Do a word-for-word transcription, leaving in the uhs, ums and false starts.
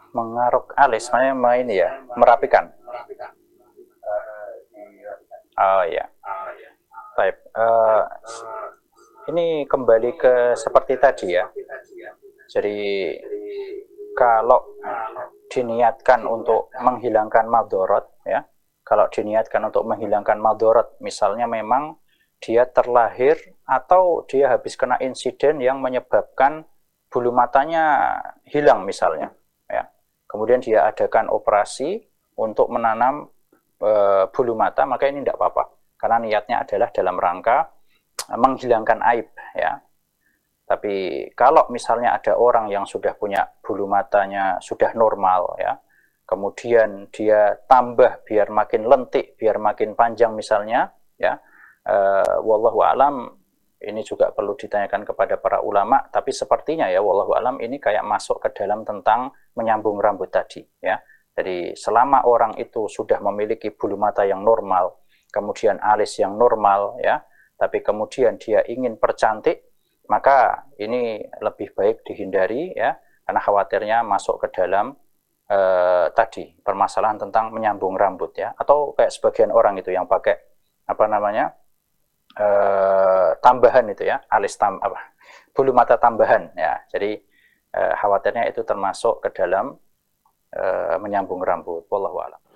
Mengaruk alis, makanya main ya, merapikan. Oh ya, baik. Uh, ini kembali ke seperti tadi ya. Jadi kalau diniatkan untuk menghilangkan madorot ya, kalau diniatkan untuk menghilangkan madorot, misalnya memang dia terlahir atau dia habis kena insiden yang menyebabkan bulu matanya hilang misalnya ya, kemudian dia adakan operasi untuk menanam e, bulu mata, maka ini tidak apa-apa karena niatnya adalah dalam rangka menghilangkan aib ya. Tapi kalau misalnya ada orang yang sudah punya bulu matanya sudah normal ya, kemudian dia tambah biar makin lentik, biar makin panjang misalnya ya, uh, wallahu alam, ini juga perlu ditanyakan kepada para ulama, tapi sepertinya ya wallahu alam ini kayak masuk ke dalam tentang menyambung rambut tadi ya. Jadi selama orang itu sudah memiliki bulu mata yang normal, kemudian alis yang normal ya, tapi kemudian dia ingin percantik, maka ini lebih baik dihindari ya, karena khawatirnya masuk ke dalam eh, tadi permasalahan tentang menyambung rambut ya, atau kayak sebagian orang itu yang pakai apa namanya eh, tambahan itu ya, alis tam apa bulu mata tambahan ya, jadi eh, khawatirnya itu termasuk ke dalam eh, menyambung rambut. Wallahu a'lam.